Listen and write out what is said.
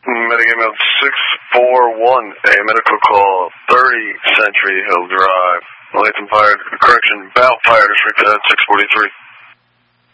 Metagame of 641, a medical call, 30 Century Hill Drive. Latham fired, correction, Bout fired, is repeated at 643.